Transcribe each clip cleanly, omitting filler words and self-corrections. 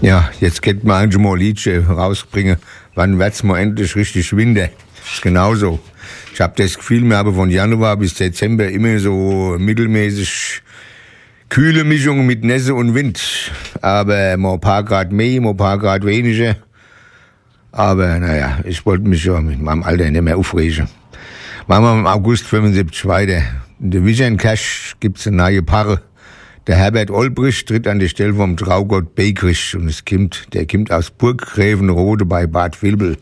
Ja, jetzt könnte man eigentlich mal ein Liedchen rausbringen. Wann wird's mal endlich richtig Winter? Ist genauso. Ich habe das Gefühl, wir haben von Januar bis Dezember immer so mittelmäßig kühle Mischungen mit Nässe und Wind. Aber mal ein paar Grad mehr, mal ein paar Grad weniger. Aber naja, ich wollte mich ja mit meinem Alter nicht mehr aufregen. Machen wir im August 75 weiter. In der Wichernkasch gibt's eine neue Paare. Der Herbert Olbrich tritt an die Stelle vom Traugott Begrich und der kommt aus Burggräfenrode bei Bad Vilbel.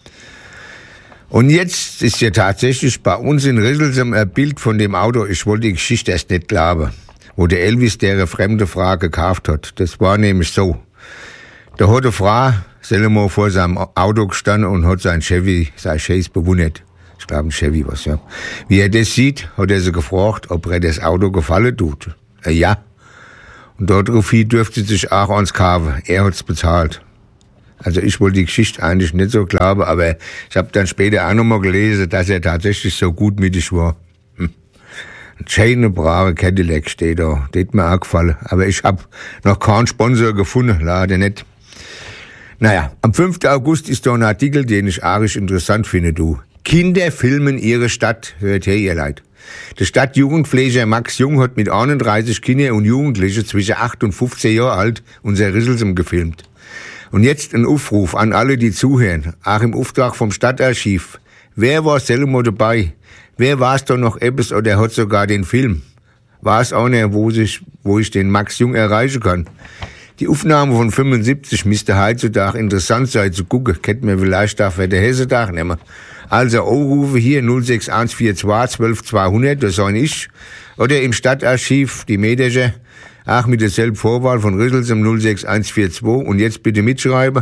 Und jetzt ist ja tatsächlich bei uns in Risselsheim ein Bild von dem Auto, ich wollte die Geschichte erst nicht glauben, wo der Elvis der fremde Frau gekauft hat. Das war nämlich so. Da hat eine Frau selber vor seinem Auto gestanden und hat sein Chase bewundert. Ich glaube ein Chevy was, ja. Wie er das sieht, hat er sie gefragt, ob er das Auto gefallen tut. Ja. Und daraufhin dürfte sich auch ans kaufen. Er hat's bezahlt. Also ich wollte die Geschichte eigentlich nicht so glauben, aber ich habe dann später auch nochmal gelesen, dass er tatsächlich so gutmütig war. Ein schöner, braver Cadillac steht da. Das hat mir auch gefallen. Aber ich habe noch keinen Sponsor gefunden, leider nicht. Naja, am 5. August ist da ein Artikel, den ich arisch interessant finde, du. Kinder filmen ihre Stadt, hört her, ihr Leid. Der Stadtjugendpfleger Max Jung hat mit 31 Kindern und Jugendlichen zwischen 8 und 15 Jahren alt unser Risselsheim gefilmt. Und jetzt ein Aufruf an alle, die zuhören, auch im Auftrag vom Stadtarchiv. Wer war selber dabei? Wer war es doch noch etwas oder hat sogar den Film? War es auch nicht, wo ich den Max Jung erreichen kann? Die Aufnahme von 75 müsste heutzutage interessant sein zu gucken. Kennt man vielleicht auch für den Hessetag nehmen. Also anrufen hier 06142 12200, das sei ich. Oder im Stadtarchiv, die Mädchen, auch mit derselben Vorwahl von Risselsheim 06142. Und jetzt bitte mitschreiben,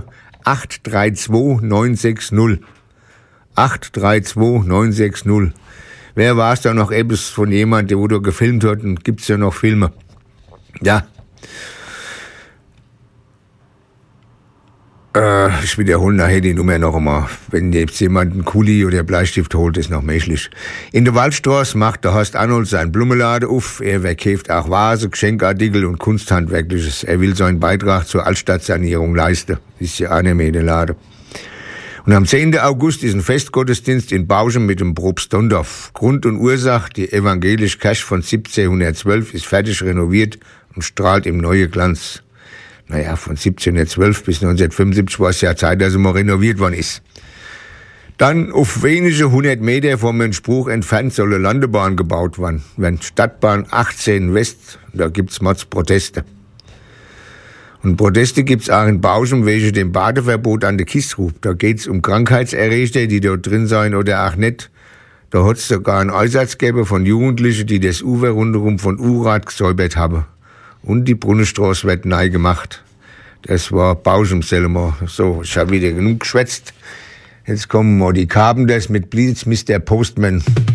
832 960. 832 960. Wer war es da noch etwas von jemandem, der da gefilmt hat, und gibt's ja noch Filme? Ja. Ich wiederhole nachher die Nummer noch einmal. Wenn jetzt jemand einen Kuli oder Bleistift holt, ist noch menschlich. In der Waldstraße macht der Horst Arnold seinen Blumenladen auf. Er verkauft auch Vase, Geschenkartikel und Kunsthandwerkliches. Er will seinen Beitrag zur Altstadtsanierung leisten. Ist ja auch nicht mehr der Laden. Und am 10. August ist ein Festgottesdienst in Bauschen mit dem Propst Dondorf. Grund und Ursache, die evangelische Kirche von 1712 ist fertig renoviert und strahlt im neuen Glanz. Naja, von 1712 bis 1975 war es ja Zeit, dass sie mal renoviert worden ist. Dann auf wenige 100 Meter vom Entspruch entfernt soll eine Landebahn gebaut werden. Wenn Stadtbahn 18 West, da gibt's Proteste. Und Proteste gibt's auch in Bauschen wegen dem Badeverbot an der Kiesgrube. Da geht's um Krankheitserreger, die dort drin sein oder auch nicht. Da hat's sogar einen Einsatz gegeben von Jugendlichen, die das Ufer rundherum von Urat gesäubert haben. Und die Brunnenstraße wird neu gemacht. Das war Bauschen selber. So, ich habe wieder genug geschwätzt. Jetzt kommen mal die Carpenters mit Please Mr. Postman.